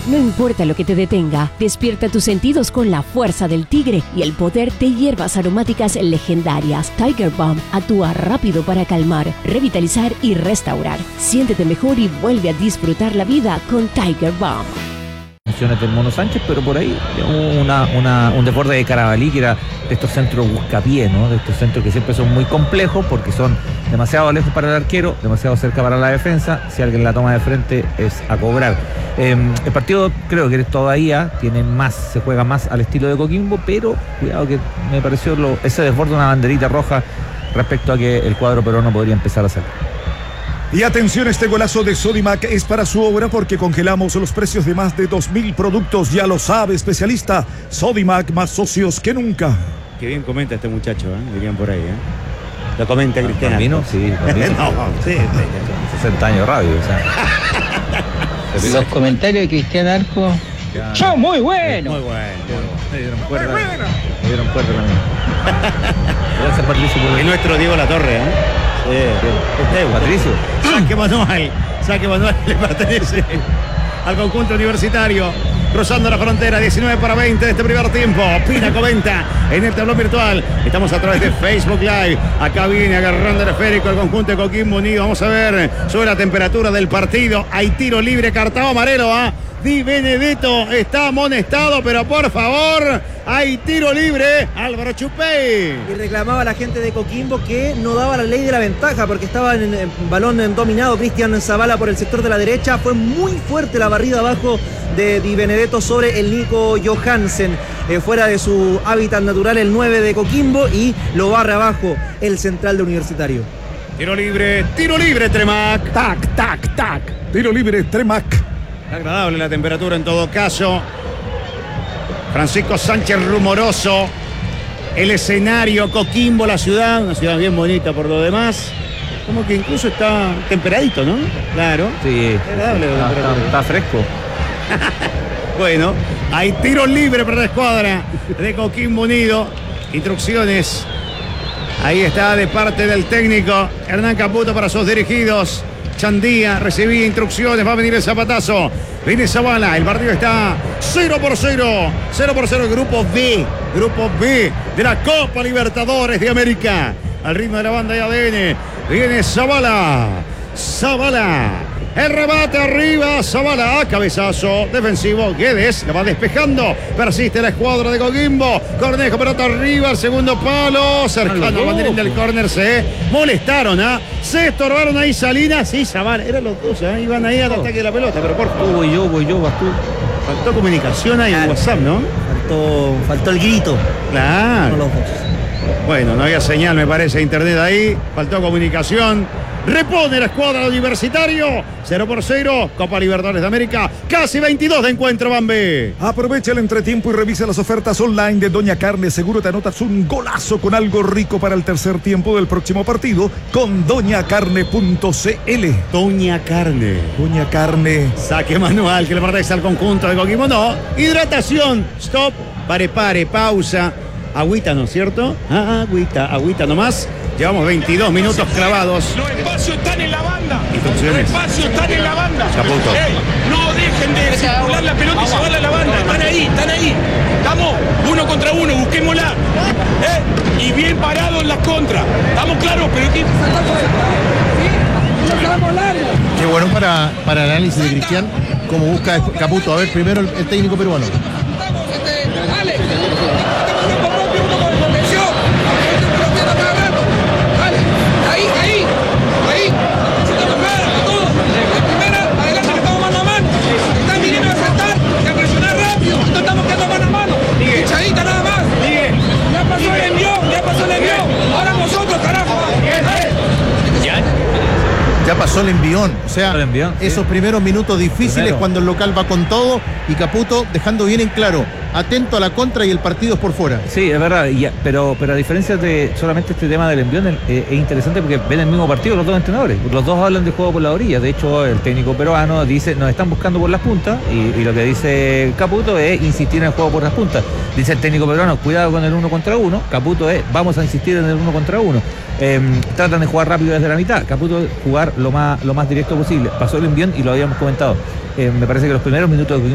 No importa lo que te detenga, despierta tus sentidos con la fuerza del tigre y el poder de hierbas aromáticas legendarias. Tiger Balm actúa rápido para calmar, revitalizar y restaurar. Siéntete mejor y vuelve a disfrutar la vida con Tiger Balm. Del Mono Sánchez, pero por ahí un desborde de Carabalí, que era de estos centros buscapié, ¿no? De estos centros que siempre son muy complejos porque son demasiado lejos para el arquero, demasiado cerca para la defensa. Si alguien la toma de frente es a cobrar. El partido creo que todavía tiene más, se juega más al estilo de Coquimbo, pero cuidado que me pareció ese desborde, una banderita roja respecto a que el cuadro peruano podría empezar a hacer. Y atención, este golazo de Sodimac es para su obra porque congelamos los precios de más de 2.000 productos. Ya lo sabe, especialista. Sodimac, más socios que nunca. Qué bien comenta este muchacho, dirían por ahí, Lo comenta Cristian. ¿Camino? Sí, Camino. No, sí. 60 años de radio, o sea. Los comentarios de Cristian Arco son muy buenos. Muy bueno. Me dieron cuerda también. Gracias, Patricio. Es nuestro Diego Latorre, Patricio. Saque manual le pertenece al conjunto universitario. Cruzando la frontera, 19 para 20 de este primer tiempo. Pina comenta en el tablón virtual. Estamos a través de Facebook Live. Acá viene agarrando el esférico el conjunto de Coquimbo Unido. Vamos a ver sobre la temperatura del partido. Hay tiro libre, cartón amarelo, Di Benedetto está amonestado, pero por favor, hay tiro libre. Álvaro Chupey. Y reclamaba la gente de Coquimbo que no daba la ley de la ventaja porque estaba en balón dominado Cristian Zavala por el sector de la derecha. Fue muy fuerte la barrida abajo de Di Benedetto sobre el Nico Johansen. Fuera de su hábitat natural el 9 de Coquimbo y lo barre abajo el central de Universitario. Tiro libre, Tremac. Tac. Tiro libre, Tremac. Agradable la temperatura en todo caso. Francisco Sánchez rumoroso. El escenario, Coquimbo, la ciudad, una ciudad bien bonita por lo demás. Como que incluso está temperadito, ¿no? Claro. Sí. Agradable la temperatura. Está fresco. Bueno, hay tiro libre para la escuadra de Coquimbo Unido. Instrucciones. Ahí está de parte del técnico Hernán Caputo para sus dirigidos. Chandía recibía instrucciones, va a venir el zapatazo. Viene Zavala, el partido está 0-0. 0-0, grupo B de la Copa Libertadores de América. Al ritmo de la banda de ADN. Viene Zavala. El rebate arriba, Zavala, cabezazo defensivo, Guedes, la va despejando, persiste la escuadra de Coquimbo, Cornejo, pelota arriba, el segundo palo, cercano al banderín del córner, se molestaron, se estorbaron ahí Salinas y Zavala, eran los dos, iban ahí al ataque de la pelota, pero por favor. Voy yo, Bastú. Faltó comunicación ahí en WhatsApp, ¿no? Faltó el grito. Claro. No los dos. Bueno, no había señal, me parece, internet ahí, faltó comunicación. Repone la escuadra de Universitario. 0-0, Copa Libertadores de América. Casi 22 de encuentro, Bambi. Aprovecha el entretiempo y revisa las ofertas online de Doña Carne. Seguro te anotas un golazo con algo rico para el tercer tiempo del próximo partido con doñacarne.cl. Doña Carne. Saque manual que le pertenece al conjunto de Coquimbo. No. Hidratación. Stop. Pare. Pausa. Agüita, ¿no es cierto? Agüita nomás. Llevamos 22 minutos clavados. Los espacios están en la banda. Instrucciones. Caputo. No dejen de circular la pelota y llevarla a la banda. Están ahí. Estamos 1 contra 1, busquémosla. Y bien parados en las contras. Estamos claros, pero ¿qué? Qué bueno para el análisis de Cristian, como busca Caputo. A ver, primero el técnico peruano. Ya pasó el envión, o sea, esos primeros minutos difíciles cuando el local va con todo y Caputo dejando bien en claro, atento a la contra y el partido es por fuera. Sí, es verdad, pero a diferencia de solamente este tema del envión, es interesante porque ven el mismo partido los dos entrenadores. Los dos hablan de juego por la orilla. De hecho, el técnico peruano dice, nos están buscando por las puntas, y lo que dice Caputo es insistir en el juego por las puntas. Dice el técnico peruano, cuidado con el 1 contra 1. Caputo es, vamos a insistir en el 1 contra 1. Tratan de jugar rápido desde la mitad. Caputo jugar lo más directo posible. Pasó el envión y lo habíamos comentado. Me parece que los primeros minutos